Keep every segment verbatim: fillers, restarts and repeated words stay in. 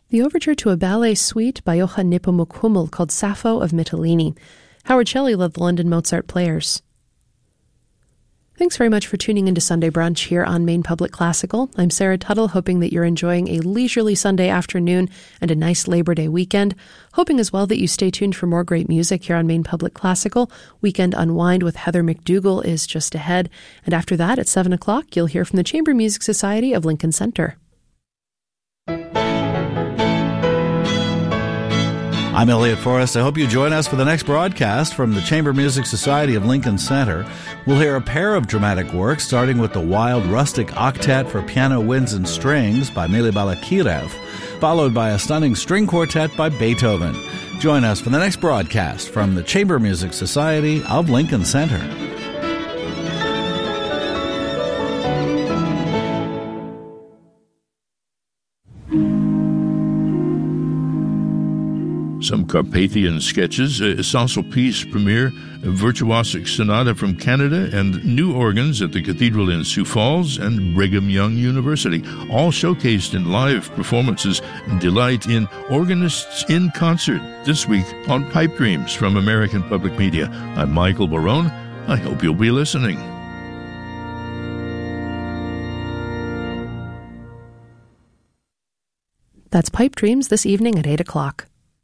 the overture to a ballet suite by Johann Nepomuk Hummel called Sappho of Mytilene. Howard Shelley led the London Mozart Players. Thanks very much for tuning into Sunday Brunch here on Maine Public Classical. I'm Sarah Tuttle, hoping that you're enjoying a leisurely Sunday afternoon and a nice Labor Day weekend. Hoping as well that you stay tuned for more great music here on Maine Public Classical. Weekend Unwind with Heather McDougall is just ahead. And after that, at seven o'clock, you'll hear from the Chamber Music Society of Lincoln Center. I'm Elliot Forrest. I hope you join us for the next broadcast from the Chamber Music Society of Lincoln Center. We'll hear a pair of dramatic works, starting with the Wild Rustic Octet for Piano, Winds, and Strings by Mily Balakirev, followed by a stunning string quartet by Beethoven. Join us for the next broadcast from the Chamber Music Society of Lincoln Center. Some Carpathian sketches, a Sassel Piece premiere, a virtuosic sonata from Canada, and new organs at the Cathedral in Sioux Falls and Brigham Young University, all showcased in live performances and delight in Organists in Concert this week on Pipe Dreams from American Public Media. I'm Michael Barone. I hope you'll be listening. That's Pipe Dreams this evening at eight o'clock.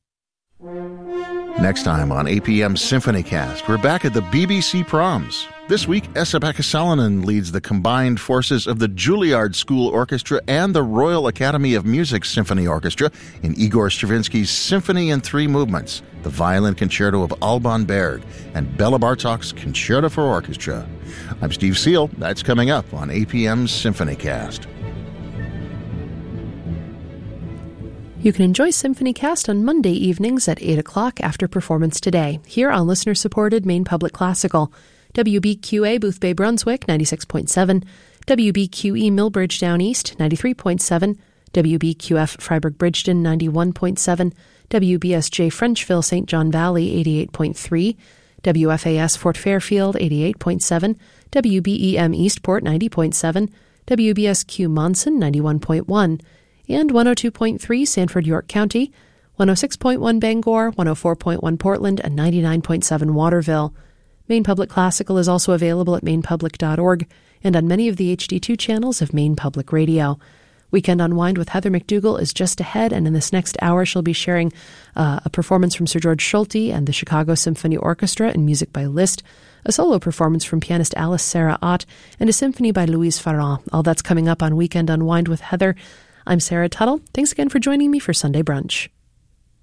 Next time on A P M SymphonyCast, we're back at the B B C Proms. This week, Esa-Pekka Salonen leads the combined forces of the Juilliard School Orchestra and the Royal Academy of Music Symphony Orchestra in Igor Stravinsky's Symphony in Three Movements, the Violin Concerto of Alban Berg, and Bela Bartok's Concerto for Orchestra. I'm Steve Seal. That's coming up on A P M SymphonyCast. You can enjoy SymphonyCast on Monday evenings at eight o'clock after Performance Today, here on listener-supported Maine Public Classical. W B Q A Booth Bay Brunswick, ninety-six point seven, W B Q E Millbridge Down East, ninety-three point seven, W B Q F Freiburg Bridgeton, ninety-one point seven, W B S J Frenchville Saint John Valley, eighty-eight point three, W F A S Fort Fairfield, eighty-eight point seven, W B E M Eastport, ninety point seven, W B S Q Monson, ninety-one point one, and one oh two point three Sanford York County, one oh six point one Bangor, one oh four point one Portland, and ninety-nine point seven Waterville. Maine Public Classical is also available at maine public dot org and on many of the H D two channels of Maine Public Radio. Weekend Unwind with Heather McDougall is just ahead, and in this next hour she'll be sharing uh, a performance from Sir George Solti and the Chicago Symphony Orchestra and music by Liszt, a solo performance from pianist Alice Sarah Ott, and a symphony by Louise Farrand. All that's coming up on Weekend Unwind with Heather. I'm Sarah Tuttle. Thanks again for joining me for Sunday Brunch.